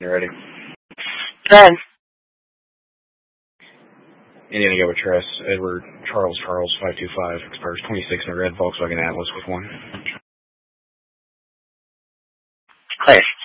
You ready? Good. Indiana with Tress, Edward, Charles, 525, expires 26 in a red Volkswagen Atlas with 1. Clear.